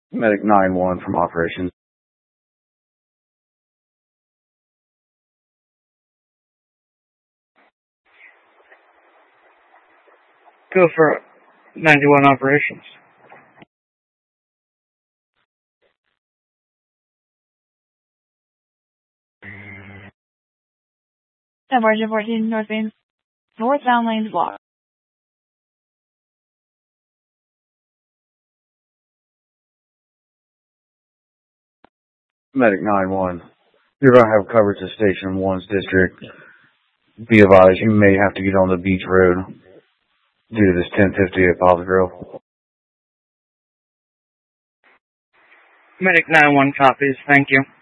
Medic 9-1 from operations. Go for 91 operations. Margin 14, northbound. Northbound lanes blocked. Medic 9-1. You're going to have coverage at Station 1's district. Be advised, you may have to get on the beach road due to this 1050 at Bob's Grill. Medic 9-1 copies. Thank you.